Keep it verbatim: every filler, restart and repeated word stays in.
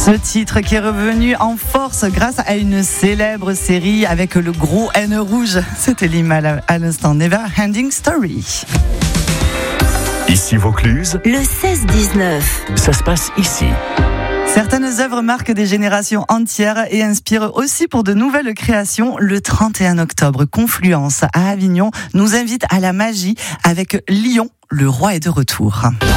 Ce titre qui est revenu en force grâce à une célèbre série avec le gros N rouge. C'était Limahl à l'instant. Never Ending Story. Ici Vaucluse, le seize dix-neuf. Ça se passe ici. Certaines œuvres marquent des générations entières et inspirent aussi pour de nouvelles créations. Le trente et un octobre, Confluence à Avignon nous invite à la magie avec Lion, le roi est de retour.